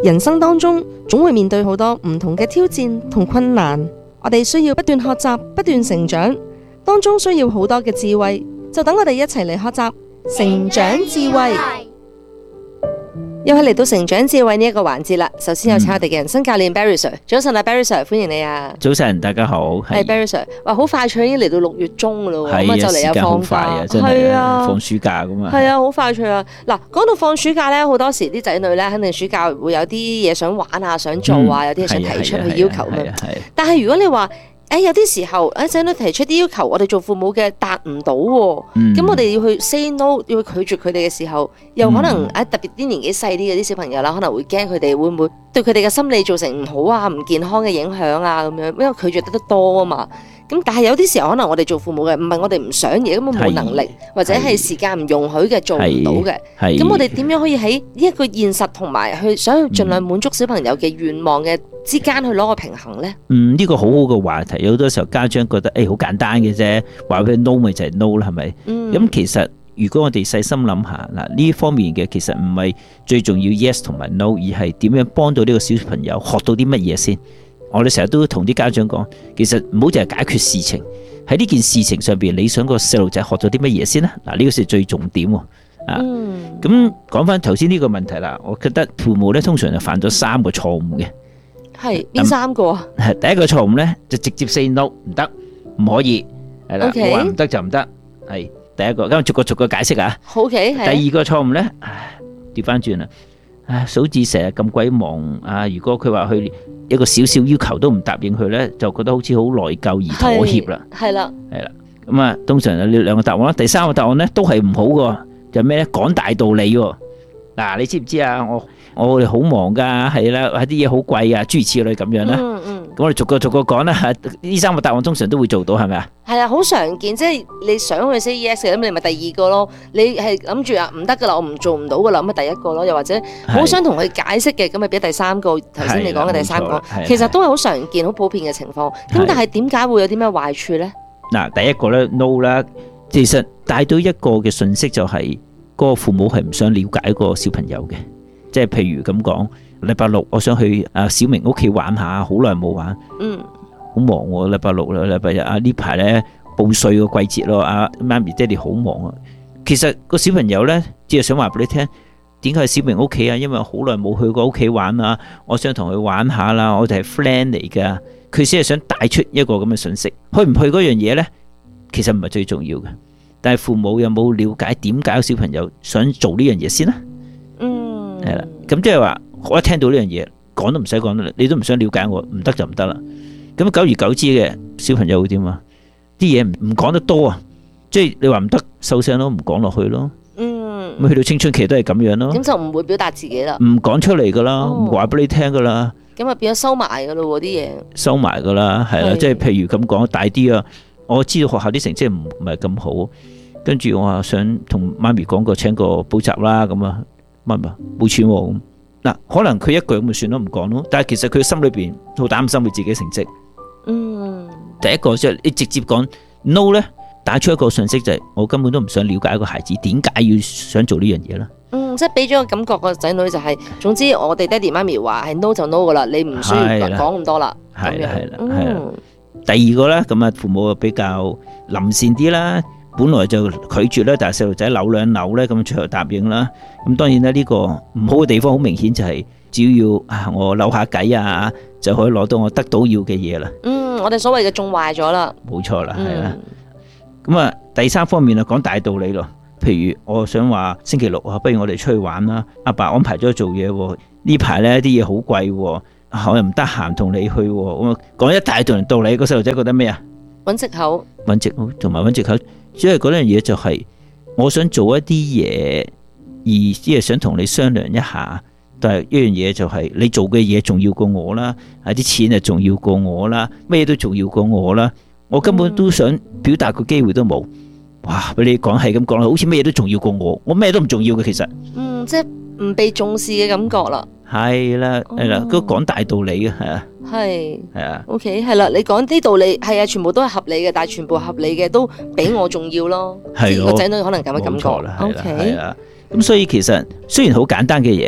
人生當中總會面對好多唔同嘅挑戰同困難，我哋需要不斷學習、不斷成長，當中需要好多嘅智慧，就等我哋一齊嚟學習成長智慧。又係嚟到成長智慧呢一個環節啦。首先有請我哋嘅人生教練 Barry Sir。早晨啊 Barry Sir， 歡迎你啊。 早晨，大家好。 係 Barry Sir， 哇，好快脆已經嚟到6月中噶啦，咁啊， 就嚟有放假， 係啊，放暑假咁啊。 係啊，好快脆啊。嗱，講到放暑假咧，好多時啲仔女咧，肯定暑假會有啲嘢想玩啊，想做啊，有啲嘢想提出去要求咁。但係如果你話，有啲時候，仔女提出啲要求，我哋做父母嘅達唔到喎，咁我哋要去 say no， 要去拒絕佢哋嘅時候，又可能特別啲年紀細啲嘅啲小朋友啦，可能會驚佢哋會唔會對佢哋嘅心理造成唔好啊、唔健康嘅影響啊咁樣，因為拒絕得多啊嘛。咁但係有啲時候可能我哋做父母嘅，唔係我哋唔想嘢，根本冇能力，或者係時間唔容許嘅，做唔到嘅。咁我哋點樣可以喺呢一個現實同埋去想去盡量滿足小朋友嘅願望嘅之間去攞個平衡呢？ 呢個好好嘅話題，有好多時候家長覺得好簡單嘅啫，話俾佢 no 咪就係 no 啦，係咪？咁其實如果我哋細心諗下嗱，呢方面嘅其實唔係最重要 yes 同埋 no， 而係點樣幫到呢個小朋友學到啲乜嘢先。我哋成日都同啲家長講，其實唔好淨係解決事情，喺呢件事情上邊，你想個細路仔學咗啲乜嘢先啦？嗱，呢個先係最重點喎。咁講翻頭先呢個問題啦，我覺得父母咧通常就犯咗3個錯誤嘅。 係邊3個啊？ 第一個錯誤咧就直接 say no， 唔得，唔可以，係啦，我話唔得就唔得，係第一個。咁逐個解釋啊。好嘅。第二個錯誤咧，調翻轉啦。嫂子成日咁鬼忙啊！如果佢話佢一個小小要求都唔答應佢咧，就覺得好似好內疚而妥協啦。係啦。咁啊，通常有呢2個答案啦。第3個答案咧都係唔好嘅，就咩咧？講大道理喎。嗱，你知唔知啊？我哋好忙噶，係啦，啲嘢好貴啊，諸如此類咁樣啦。咁我哋逐個講啦。呢3個答案通常都會做到，係咪啊？係啊，好常見，即係你想去 say yes 嘅，咁你咪第2個咯。你係諗住唔得噶啦，我唔做唔到噶啦，咁咪第1個咯。又或者好想同佢解釋嘅，咁咪俾第3個。頭先你講嘅第3個，其實都係好常見、好普遍嘅情況。咁但係點解會有啲咩壞處咧？嗱，第一個咧 no 啦，其實帶到一個嘅信息就係嗰個父母係唔想了解個小朋友嘅，即係譬如咁講。禮拜6我想去小明屋企玩下，好耐冇玩，好忙喎。禮拜6啦，禮拜日呢排咧報稅個季節咯，媽咪爹哋好忙啊。其實個小朋友咧只係想話俾你聽，點解係小明屋企啊？因為好耐冇去過屋企玩啊，我想同佢玩下啦，我哋係 friend 嚟噶。佢先係想帶出一個咁嘅信息，去唔去嗰樣嘢咧，其實唔係最重要嘅。但係父母有冇了解點解個小朋友想做呢樣嘢先咧？係啦，咁即係話。我一聽到呢樣嘢，講都唔使講啦，你都唔想了解我，唔得就唔得啦。咁久而久之嘅小朋友會點啊？啲嘢唔講得多啊，即係你話唔得收聲咯，唔講落去咯。咁去到青春期都係咁樣咯。咁就唔會表達自己啦，唔講出嚟噶啦，唔話俾你聽噶啦。咁啊變咗收埋噶咯啲嘢。收埋噶啦，係啦，即係譬如咁講大啲啊，我知道學校啲成績唔係咁好，跟住我話想同媽咪講過請個補習啦，咁啊媽咪冇錢喎。嗱，可能佢一句咁就算咯，唔講咯。但係其實佢心裏邊好擔心佢自己成績。第一個即係你直接講 no 咧，打出一個信息就係我根本都唔想了解一個孩子點解要想做呢樣嘢啦。即係俾咗個感覺個仔女就係，總之我哋爹哋媽咪話係 no 就 no 噶啦，你唔需要講咁多啦。係啦。第二個咧，咁啊父母就比較臨善啲啦。本來就拒絕啦，但係細路仔扭兩扭咧，咁最後答應啦。咁當然咧，呢個唔好嘅地方好明顯就係，只要我扭下計啊，就可以攞到我得到要嘅嘢啦。我哋所謂嘅種壞咗啦。冇錯啦，係啦。咁啊，第3方面啊，講大道理咯。譬如我想話星期6啊，不如我哋出去玩啦。阿爸安排咗做嘢，呢排咧啲嘢好貴，我又唔得閒同你去。我講一大段道理，個細路仔覺得咩啊？揾藉口，同埋揾藉口。因為嗰樣嘢就係我想做一啲嘢，而只係想同你商量一下。但係一樣嘢就係你做嘅嘢重要過我啦，啲錢啊重要過我啦，咩都重要過我啦。我根本都想表達個機會都冇。哇！俾你講係咁講啦，好似咩都重要過我咩都唔重要嘅其實。即係唔被重視嘅感覺啦。係啦，都講大道理嘅係啊。係啊 ，OK， 係啦，你講啲道理係啊，全部都係合理嘅，但係全部合理嘅都比我重要咯。係個仔女可能咁嘅感覺啦。OK，係啊，咁所以其實雖然好簡單嘅嘢，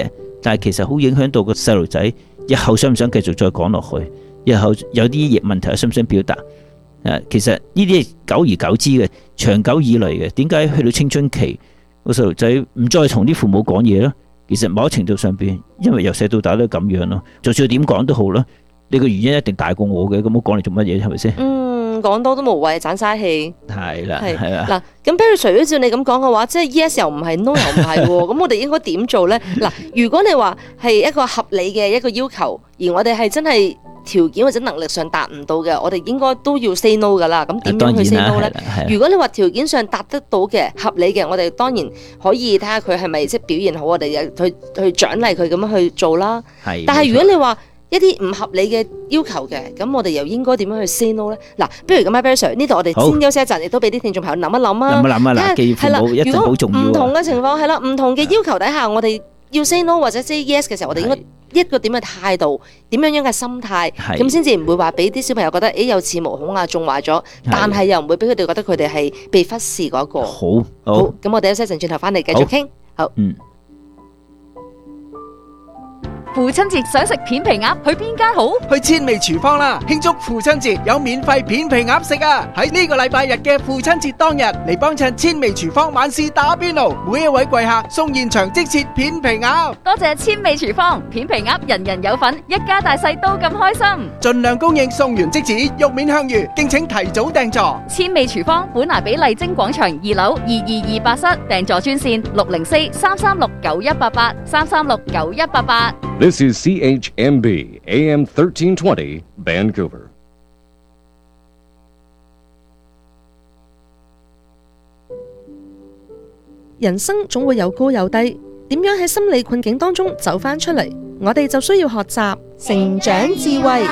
但係其實好影響到個細路仔日後想唔想繼續再講落去，日後有啲問題想唔想表達。其實呢啲係久而久之嘅，長久以嚟嘅。點解去到青春期個細路仔唔再同啲父母講嘢咧？其實某程度上邊，因為由細到大都係咁樣咯。就算點講都好啦，你個原因一定大過我嘅，咁我講嚟做乜嘢？係咪先？ 講多都無謂，盞嘥氣。 係啦， 係啦。嗱，咁 Barry，除咗照你咁講嘅話，即係 yes 又唔係 no 又唔係喎。咁我哋應該點做咧？嗱，如果你話係一個合理嘅一個要求，而我哋係真係條件或者能力上達唔到嘅，我哋應該都要 say no 噶啦。咁點樣去 say no 咧？如果你話條件上達得到嘅、合理嘅，我哋當然可以睇下佢係咪即係表現好，我哋去獎勵佢咁樣去做啦。係。但係如果你話一啲唔合理嘅要求嘅，咁我哋又應該點樣去 say no 咧？嗱，不如咁啊 Barry Sir， 呢度我哋先休息一陣，亦都俾啲聽眾朋友諗一諗啊。諗一諗啊，既然父母一定好重要。如果唔同嘅情況係啦，唔同嘅要求底下，我哋要 say no 或者 say yes 嘅時候，我哋應該一個點嘅態度，點樣嘅心態，咁先至唔會話俾啲小朋友覺得有恃無恐啊，縱壞咗，但係又唔會俾佢哋覺得佢哋係被忽視嗰個。好，咁我哋休息一陣，轉頭翻嚟繼續傾。好。 父親節想食片皮鴨，去邊間好？ 去千味廚房啦！慶祝父親節有免費片皮鴨食啊！喺呢個禮拜日嘅父親節當日嚟幫襯千味廚房晚市打邊爐，每一位貴客送現場即切片皮鴨。 多謝千味廚房，片皮鴨人人有份，一家大細都咁開心。 盡量供應，送完即止，肉面香芋，敬請提早訂座。 千味廚房本來比麗晶廣場2樓2228室訂座專線604-336-9188 This is CHMB AM 1320 Vancouver. 人生總會有高有低，點樣喺心理困境當中走返出嚟？我哋就需要學習成長智慧。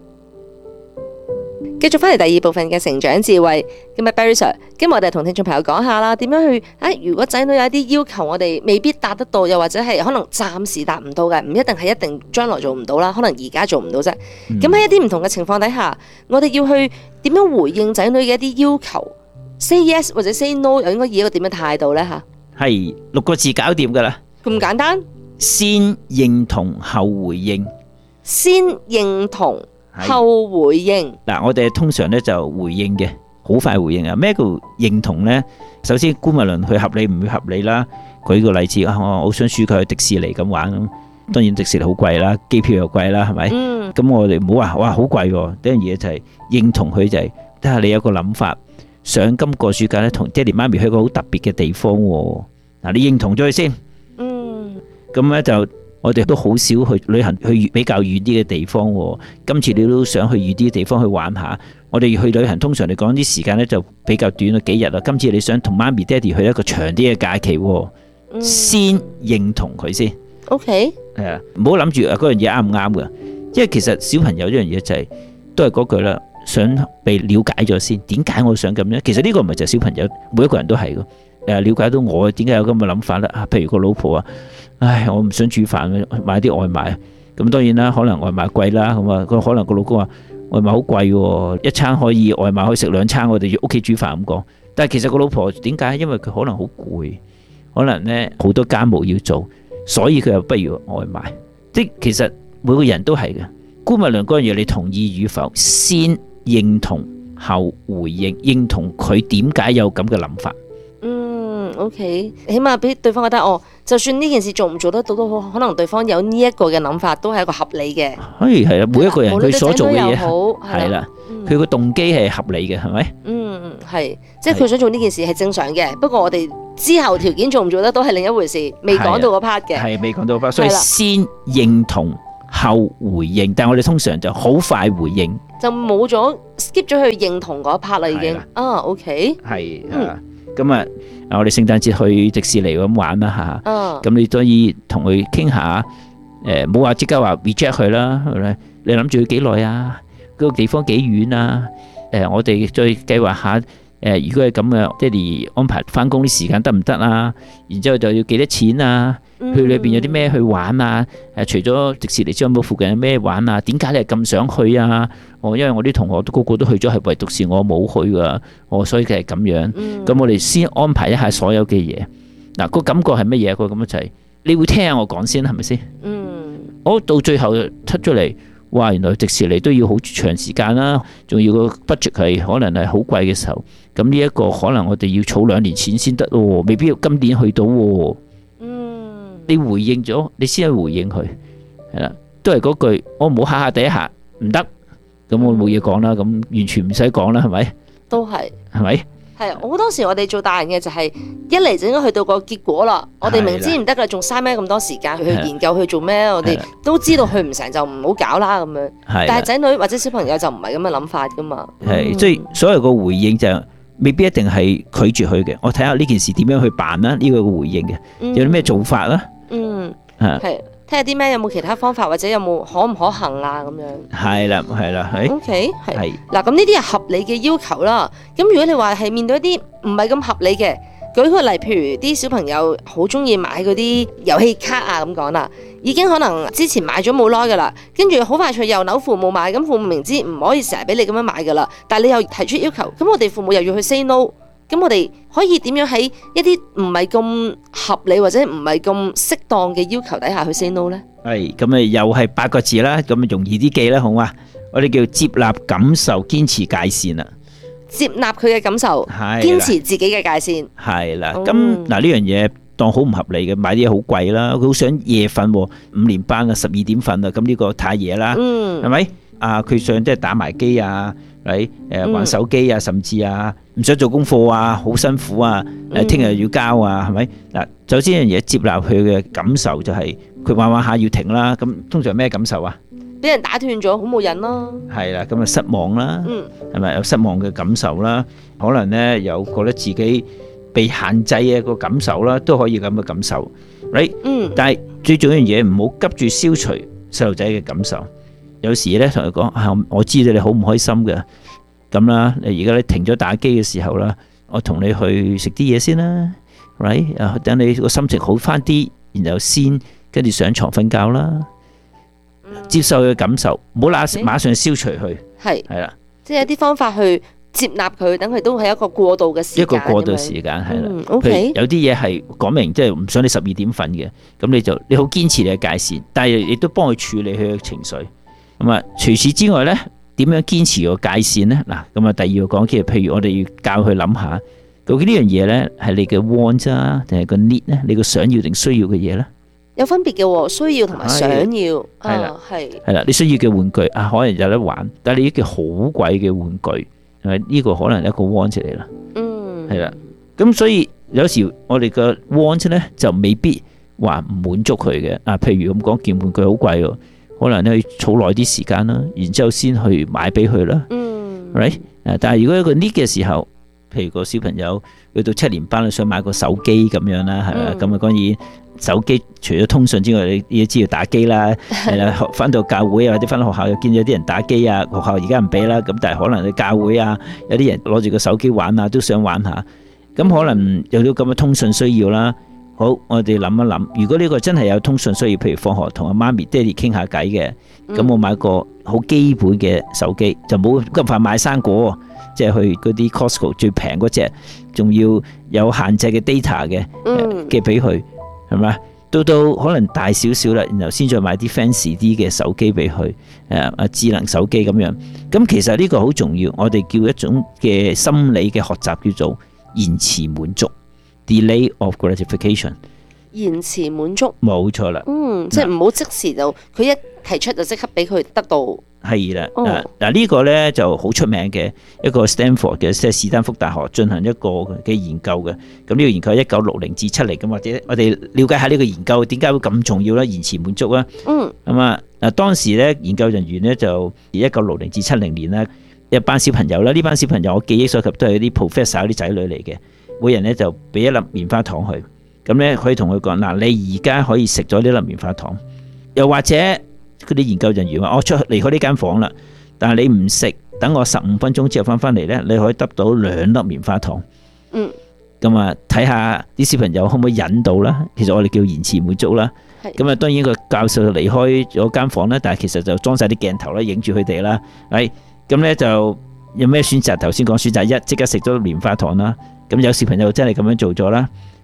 繼續翻嚟第二部分嘅成長智慧，今日 Barry Sir， 今日我哋同聽眾朋友講下啦，點樣去如果仔女有一啲要求，我哋未必達得到，又或者係可能暫時達唔到嘅，唔一定係一定將來做唔到啦，可能而家做唔到啫。咁喺一啲唔同嘅情況底下，我哋要去點樣回應仔女嘅一啲要求 ？Say yes 或者 say no， 又應該以一個點嘅態度咧？吓， 係6個字搞掂噶啦， 咁簡單。 先認同後回應。 先認同後回應。 嗱，我哋通常咧就回應嘅，好快回應啊！咩叫認同咧？首先，姑勿論佢合理唔會合理啦。舉個例子啊，我好想輸佢去迪士尼咁玩，當然迪士尼好貴啦，機票又貴啦，係咪？咁我哋唔好話哇好貴喎。呢樣嘢就係認同佢，就係睇下你有個諗法，想今個暑假咧同爹哋媽咪去一個好特別嘅地方喎。嗱，你認同咗佢先。咁咧就我哋都好少去旅行，去比較遠啲嘅地方喎。今次你都想去遠啲嘅地方去玩下。我哋去旅行通常嚟講啲時間咧就比較短咗幾日啦。今次你想同媽咪爹哋去一個長啲嘅假期喎，先認同佢先。 OK。 係啊，唔好諗住嗰樣嘢啱唔啱㗎，因為其實小朋友呢樣嘢就係都係嗰句啦，想被了解咗先。點解我想咁樣？其實呢個唔係就係小朋友，每一個人都係㗎。了解到我點解有咁嘅諗法咧？譬如個老婆啊，唉，我唔想煮飯，買啲外賣。咁當然啦，可能外賣貴啦，咁啊，可能個老公話外賣好貴喎，一餐可以外賣可以食2餐，我哋要屋企煮飯咁講。但係其實個老婆點解？因為佢可能好攰，可能咧好多家務要做，所以佢又不如外賣。即其實每個人都係嘅。姑勿論嗰樣嘢，你同意與否，先認同後回應，認同佢點解有咁嘅諗法。 OK， 起碼俾對方覺得就算呢件事做唔做得到都好，可能對方有呢一個嘅諗法，都係一個合理嘅。係啊， 每一個人佢所做嘅嘢係啦，佢個動機係合理嘅，係咪？ 係，即係佢想做呢件事係正常嘅。不過我哋之後條件做唔做得到係另一回事，未講到嗰 part 嘅。 係未講到 part， 所以先認同後回應。但係我哋通常就好快回應， 就冇咗 skip 咗去認同嗰 part 啦，已經。OK。係啊。 咁啊，我哋聖誕節去迪士尼咁玩啦嚇，咁你都可以同佢傾下，冇話即刻話 reject 佢啦，你諗住去幾耐啊？嗰個地方幾遠啊？我哋再計劃下，如果係咁嘅，爹哋安排翻工啲時間得唔得啊？然之後就要幾多錢啊？去裏邊有啲咩去玩啊？除咗迪士尼之外，附近有咩玩啊？點解你係咁想去啊？因為我啲同學都個個都去咗，係唯獨是我冇去噶。所以佢係咁樣。咁我哋先安排一下所有嘅嘢。嗱，個感覺係乜嘢？個感覺就係你會聽下我講先啦，係咪先？我到最後出咗嚟，哇！原來迪士尼都要好長時間啦，仲要個 budget 係可能係好貴嘅時候，咁呢一個可能我哋要儲2年錢先得喎，未必要今年去到喎。你回應咗，你先去回應佢，係啦，都係嗰句，我唔好下第一下唔得，咁我冇嘢講啦，咁完全唔使講啦，係咪？ 都係， 係咪？ 係好多時我哋做大人嘅就係一嚟就應該去到個結果啦。我哋明知唔得噶，仲嘥咩咁多時間去研究去做咩？我哋都知道去唔成就唔好搞啦咁樣。但係仔女或者小朋友就唔係咁嘅諗法噶嘛。 係，即係所有個回應就未必一定係拒絕佢嘅。我睇下呢件事點樣去辦啦，呢個回應嘅有啲咩做法啦。 係。睇下啲咩有冇其他方法，或者有冇可唔可行啊咁樣。係啦， 係啦 ，OK， 係。嗱，咁呢啲係合理嘅要求啦。咁如果你話係面對一啲唔係咁合理嘅，舉個例，譬如啲小朋友好中意買嗰啲遊戲卡啊咁講啦，已經可能之前買咗冇耐噶啦，跟住好快脆又扭父母買，咁父母明知唔可以成日俾你咁樣買噶啦，但係你又提出要求，咁我哋父母又要去 say no。咁我哋可以點樣喺一啲唔係咁合理或者唔係咁適當嘅要求底下去 say no 呢？ 係咁啊，又係8個字啦，咁啊容易啲記啦，好嘛？我哋叫接納感受，堅持界線啦。 接納佢嘅感受，堅持自己嘅界線。係啦， 咁嗱呢樣嘢當好唔合理嘅，買啲嘢好貴啦，佢好想夜瞓，5年班啊12點瞓啊，咁呢個太夜啦，係咪？佢想即係打埋機啊，玩手機啊，甚至唔想做功課啊，好辛苦啊，聽日要交啊，係咪？嗱，首先一樣嘢接納佢嘅感受就係佢玩玩下要停啦，咁通常咩感受啊？ 俾人打斷咗，好冇癮咯。係啦，咁啊失望啦，係咪有失望嘅感受啦？可能咧有覺得自己被限制嘅個感受啦，都可以咁嘅感受。但係最重要一樣嘢，唔好急住消除細路仔嘅感受。有時咧同佢講，我知道你好唔開心嘅，咁啦，你而家你停咗打機嘅時候啦，我同你去食啲嘢先啦，等你個心情好翻啲，然後先跟住上床瞓覺啦。接受佢嘅感受，唔好馬上消除佢。係啦， 即係有啲方法去接納佢，等佢都係一個過渡嘅時間。 一個過渡時間係啦。 OK， 有啲嘢係講明，即係唔想你12點瞓嘅，咁你好堅持你嘅界線，但係亦都幫佢處理佢嘅情緒。咁啊，除此之外咧，點樣堅持個界線咧？嗱，咁啊，第二個講嘅，譬如我哋要教佢諗下，究竟呢樣嘢咧係你嘅 want 啊，定係個 need 咧？你個想要定需要嘅嘢咧？ 有分別嘅喎，需要同埋想要。係啦， 係啦，你需要嘅玩具可能有得玩，但係你一件好貴嘅玩具，係咪呢個可能係一個 want 嚟啦？係啦，咁所以有時我哋嘅 want 咧就未必話唔滿足佢嘅。譬如咁講，件玩具好貴喎。可能咧儲耐啲時間啦，然之後先去買俾佢啦。但係如果一個 need 嘅時候，譬如個小朋友去到7年班，想買個手機咁樣啦，係咪？咁啊，當然手機除咗通訊之外，你要知道打機啦。係啦，翻到教會或者翻到學校又見有啲人打機啊，學校而家唔俾啦。咁但係可能你教會啊，有啲人攞住個手機玩啊，都想玩下。咁可能有啲咁嘅通訊需要啦。好，我哋諗一諗，如果呢個真係有通訊需要，譬如放學同阿媽咪、爹哋傾下偈嘅，咁我買個好基本嘅手機，就冇咁快買生果，即係去嗰啲 Costco 最平嗰隻，仲要有限制嘅 data 嘅，寄俾佢，係咪？到可能大少少啦，然後先再買啲 fancy 啲嘅手機俾佢，智能手機咁樣。咁其實呢個好重要，我哋叫一種嘅心理嘅學習叫做延遲滿足。Delay of gratification， 延遲滿足， 冇錯啦。 即係唔好即時就佢一提出就即刻俾佢得到。 係啦，嗱呢個咧就好出名嘅一個 Stanford 嘅即係史丹福大學進行一個嘅研究嘅。咁呢個研究1960至70咁，或者我哋了解下呢個研究點解會咁重要啦？延遲滿足啊。咁啊嗱，當時咧研究人員咧就1960至70年啦，一班小朋友啦，呢班小朋友我記憶所及都係啲 professor 啲仔女嚟嘅。每人咧就俾一粒棉花糖佢，咁咧可以同佢講嗱，你而家可以食咗呢粒棉花糖，又或者嗰啲研究人員話我出去離開呢間房啦，但係你唔食，等我15分鐘之後翻嚟咧，你可以得到2粒棉花糖。咁啊睇下啲小朋友可唔可以忍到啦？其實我哋叫延遲滿足啦。咁啊當然個教授離開咗間房啦，但係其實就裝晒啲鏡頭啦，影住佢哋啦。咁咧就有咩選擇？頭先講選擇1，即刻食咗棉花糖啦。咁有小朋友真係咁樣做咗啦，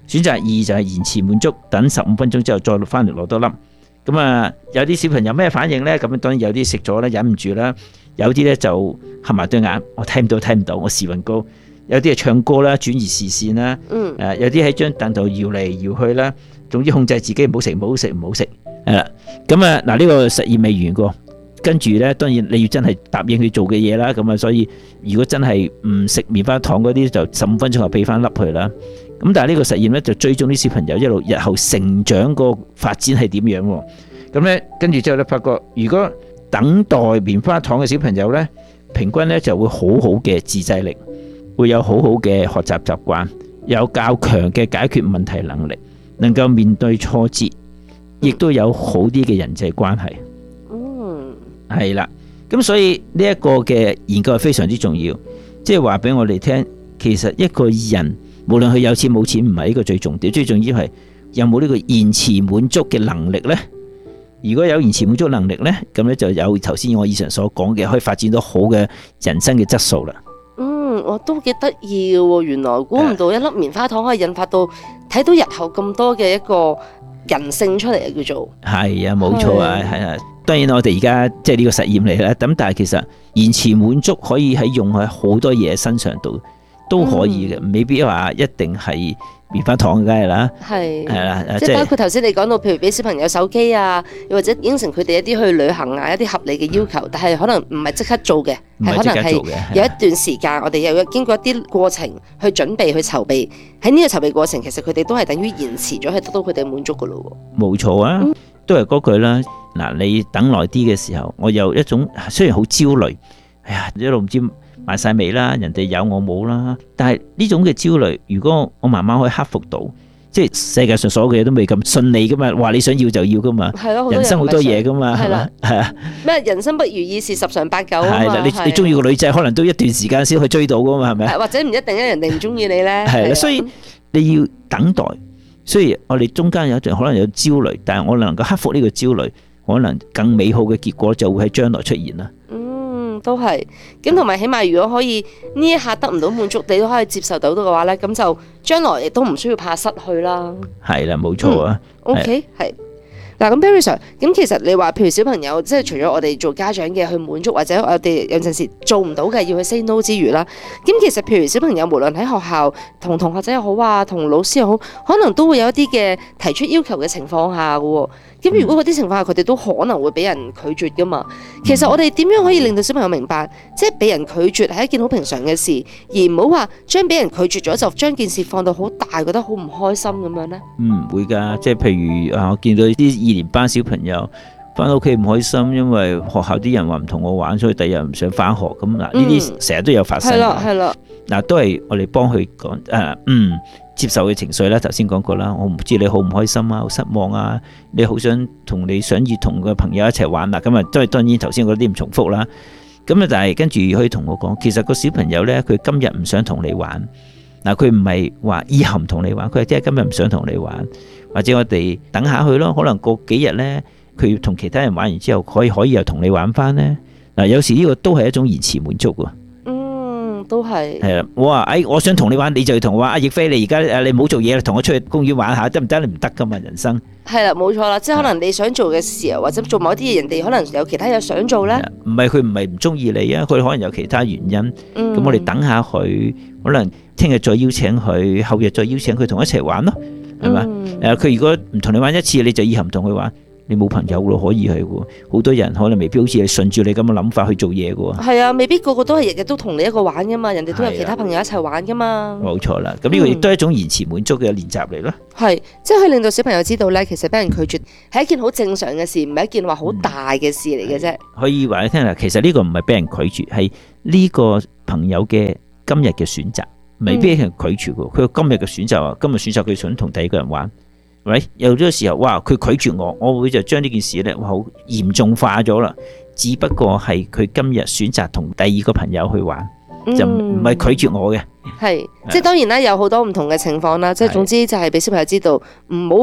選擇二就係延遲滿足，等15分鐘之後再翻嚟攞多粒。咁啊，有啲小朋友咩反應呢？咁當然有啲食咗咧忍唔住啦，有啲咧就合埋對眼，我睇唔到，我時運高。有啲係唱歌啦，轉移視線啦，有啲喺張凳度搖嚟搖去啦，總之控制自己唔好食，係啦。咁啊嗱，呢個實驗未完過，跟住咧當然你要真係答應佢做嘅嘢啦。咁啊，所以如果真係唔食棉花糖嗰啲，就15分鐘後俾翻粒佢啦。咁但係呢個實驗咧就追蹤啲小朋友一路日後成長個發展係點樣喎？咁咧跟住之後咧發覺，如果等待棉花糖嘅小朋友咧，平均咧就會好好嘅自制力，會有好好嘅學習習慣，有較強嘅解決問題能力，能夠面對挫折，亦都有好啲嘅人際關係。係啦，咁所以呢一個嘅研究係非常之重要，即係話俾我哋聽，其實一個人無論佢有錢冇錢唔係呢個最重點，最重要係有冇呢個延遲滿足嘅能力呢？如果有延遲滿足能力呢，咁咧就有頭先我以上所講嘅，可以發展到好嘅人生嘅質素啦。 我都幾得意嘅喎，原來估唔到一粒棉花糖可以引發到睇到日後咁多嘅一個人性出嚟啊！叫做係啊，冇錯啊，係啊。當然我哋而家即係呢個實驗嚟啦，咁但係其實延遲滿足可以喺用喺好多嘢身上度都可以嘅，未必話一定係棉花糖，梗係啦，係啦， 即係包括頭先你講到，譬如俾小朋友手機啊，又或者應承佢哋一啲去旅行啊，一啲合理嘅要求，但係可能唔係即刻做嘅，係可能係有一段時間，我哋又要經過一啲過程去準備去籌備。喺呢個籌備過程，其實佢哋都係等於延遲咗，係得到佢哋滿足噶咯。冇錯啊，都係嗰句啦。嗱，你等耐啲嘅時候，我有一種雖然好焦慮，哎呀，一路唔知買晒未啦，人哋有我冇啦。但係呢種嘅焦慮，如果我慢慢可以克服到，即係世界上所有嘅嘢都未咁順利噶嘛，話你想要就要噶嘛，人生好多嘢噶嘛，係嘛，係啊，咩人生不如意事十常八九啊嘛， 係啦，你中意個女仔，可能都一段時間先去追到噶嘛，係咪？ 或者唔一定，人哋唔中意你咧， 係啦，所以你要等待。所以我哋中間有一段可能有焦慮，但係我能夠克服呢個焦慮，可能更美好嘅結果就會喺將來出現啦。 都係咁，同埋起碼如果可以呢一下得唔到滿足，你都可以接受到嘅話咧，咁就將來亦都唔需要怕失去啦。 係啦，冇錯啊。 OK， 係。嗱，咁 Barry Sir，咁其實你話譬如小朋友，即係除咗我哋做家長嘅去滿足，或者我哋有陣時做唔到嘅要去 say no 之餘啦，咁其實譬如小朋友無論喺學校同同學仔又好啊，同老師又好，可能都會有一啲嘅提出要求嘅情況下嘅喎。咁如果嗰啲情況下，佢哋都可能會俾人拒絕噶嘛。其實我哋點樣可以令到小朋友明白，即係俾人拒絕係一件好平常嘅事，而唔好話將俾人拒絕咗就將件事放到好大，覺得好唔開心咁樣呢？ 會㗎，即係譬如我見到啲2年班小朋友翻到屋企唔開心，因為學校啲人話唔同我玩，所以第日唔想翻學。咁嗱，呢啲成日都有發生。係啦。嗱，都係我哋幫佢講接受嘅情緒啦，頭先講過啦，我唔知你好唔開心啊，好失望啊，你好想同你想要同嘅朋友一齊玩啦，咁啊，都係當然頭先嗰啲唔重複啦。咁啊，但係跟住可以同我講，其實個小朋友呢，佢今日唔想同你玩，嗱，佢唔係話以後唔同你玩，佢係即係今日唔想同你玩，或者我哋等下去咯，可能過幾日呢，佢要同其他人玩完之後，可以又同你玩翻呢。嗱，有時呢個都係一種延遲滿足喎。 都係係啦，我話我想同你玩，你就要同我話阿亦菲，你而家你唔好做嘢啦，同我出去公園玩下得唔得？你唔得噶嘛，人生係啦，冇錯啦，即係可能你想做嘅時候，或者做某啲嘢，人哋可能有其他嘢想做咧。唔係佢唔係唔中意你啊，佢可能有其他原因。咁我哋等下佢，可能聽日再邀請佢，後日再邀請佢同一齊玩咯，係嘛？佢如果唔同你玩一次，你就以後唔同佢玩。你冇朋友咯，可以係喎。好多人可能未必好似係順住你咁嘅諗法去做嘢嘅喎。 係啊，未必個個都係日日都同你一個玩噶嘛，人哋都有其他朋友一齊玩噶嘛。 冇錯啦，咁呢個亦都係一種延遲滿足嘅練習嚟咯。 係，即係可以令到小朋友知道咧，其實俾人拒絕係一件好正常嘅事，唔係一件話好大嘅事嚟嘅啫。 可以話你聽啦，其實呢個唔係俾人拒絕，係呢個朋友嘅今日嘅選擇，未必係人拒絕嘅。佢今日嘅選擇啊，今日選擇佢想同第二個人玩。有咗時候，哇！佢拒絕我會就將呢件事咧好嚴重化咗啦。只不過係佢今日選擇同第二個朋友去玩，就唔係拒絕我嘅。係， 即係當然啦，有好多唔同嘅情況啦。即係總之就係俾小朋友知道，唔好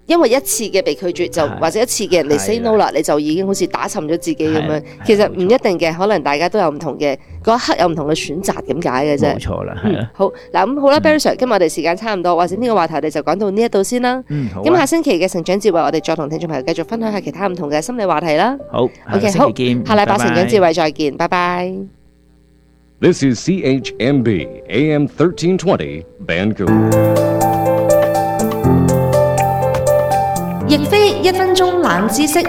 因為一次嘅被拒絕就或者一次嘅人嚟 say no 啦，你就已經好似打沉咗自己咁樣。其實唔一定嘅，可能大家都有唔同嘅嗰一刻有唔同嘅選擇咁解嘅啫。 冇錯啦，係啦。 好嗱，咁好啦 ，Barry Sir，今日我哋時間差唔多，或者呢個話題我哋就講到呢一度先啦。 好。 咁下星期嘅成長智慧，我哋再同聽眾朋友繼續分享下其他唔同嘅心理話題啦。 好 ，OK， 好，下禮拜成長智慧再見，拜拜。 This is CHMB AM 1320 Vancouver。 亦非1分鐘冷知識。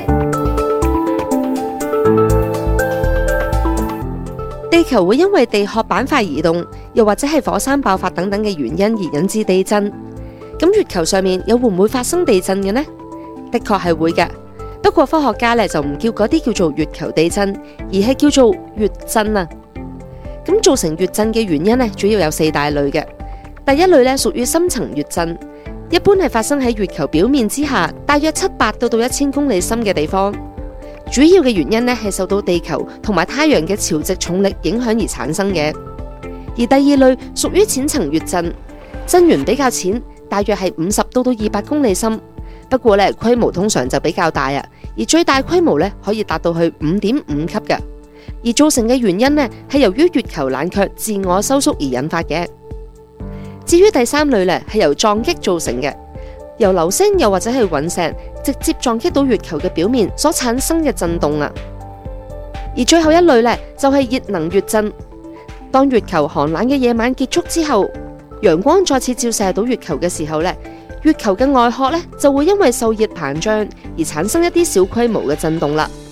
地球會因為地殼板塊移動，又或者係火山爆發等等嘅原因而引致地震。咁月球上面又會唔會發生地震嘅呢？的確係會嘅，不過科學家咧就唔叫嗰啲叫做月球地震，而係叫做月震啊。咁造成月震嘅原因咧，主要有4大類嘅。第一類咧屬於深層月震。一般係發生喺月球表面之下，大約700到1000公里深嘅地方。主要嘅原因呢係受到地球同埋太陽嘅潮汐重力影響而產生嘅。而第二類屬於淺層月震，震源比較淺，大約係50到200公里深。不過呢規模通常就比較大啊，而最大規模呢可以達到去5.5級嘅。而造成嘅原因呢係由於月球冷卻自我收縮而引發嘅。至於第三類咧，係由撞擊造成嘅，由流星又或者係隕石直接撞擊到月球嘅表面所產生嘅震動啊。而最後一類咧，就係熱能月震。當月球寒冷嘅夜晚結束之後，陽光再次照射到月球嘅時候咧，月球嘅外殼咧就會因為受熱膨脹而產生一啲小規模嘅震動啦。